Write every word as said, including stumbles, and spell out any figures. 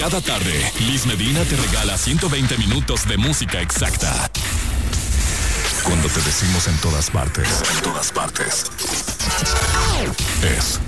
Cada tarde, Liz Medina te regala ciento veinte minutos de música exacta. Cuando te decimos en todas partes, en todas partes, es